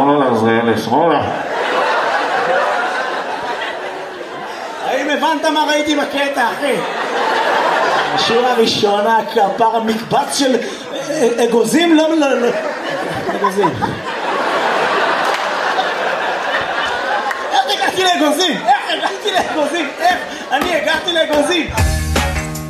שמאלה לעזריאלי, שמאלה. האם הבנת מה ראיתי בקטע, אחי? השיר הראשון, הכפר, המקבץ של אגוזים, לא, אגוזים. איך הגעתי לאגוזים? איך אני הגעתי לאגוזים?